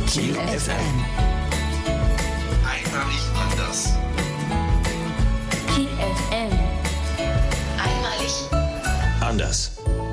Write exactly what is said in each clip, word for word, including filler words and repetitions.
Kiel F M. Einmalig anders. Kiel F M. Einmalig Anders.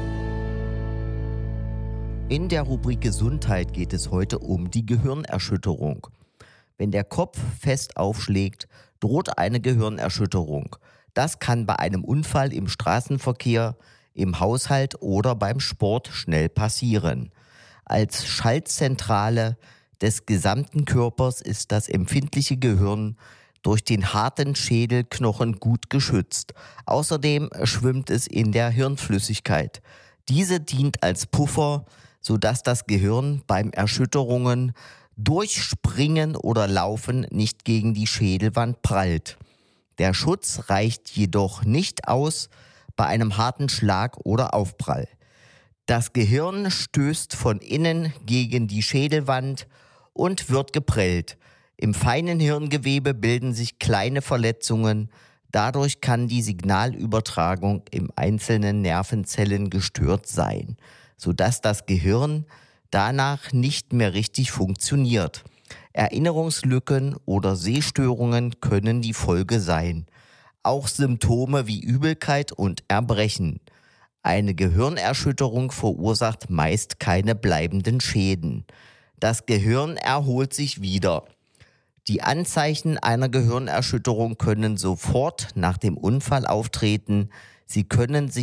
In der Rubrik Gesundheit geht es heute um die Gehirnerschütterung. Wenn der Kopf fest aufschlägt, droht eine Gehirnerschütterung. Das kann bei einem Unfall im Straßenverkehr, im Haushalt oder beim Sport schnell passieren. Als Schaltzentrale des gesamten Körpers ist das empfindliche Gehirn durch den harten Schädelknochen gut geschützt. Außerdem schwimmt es in der Hirnflüssigkeit. Diese dient als Puffer, sodass das Gehirn beim Erschütterungen durch Springen oder Laufen nicht gegen die Schädelwand prallt. Der Schutz reicht jedoch nicht aus bei einem harten Schlag oder Aufprall. Das Gehirn stößt von innen gegen die Schädelwand und wird geprellt. Im feinen Hirngewebe bilden sich kleine Verletzungen. Dadurch kann die Signalübertragung im einzelnen Nervenzellen gestört sein, sodass das Gehirn danach nicht mehr richtig funktioniert. Erinnerungslücken oder Sehstörungen können die Folge sein. Auch Symptome wie Übelkeit und Erbrechen. Eine Gehirnerschütterung verursacht meist keine bleibenden Schäden. Das Gehirn erholt sich wieder. Die Anzeichen einer Gehirnerschütterung können sofort nach dem Unfall auftreten. Sie können sich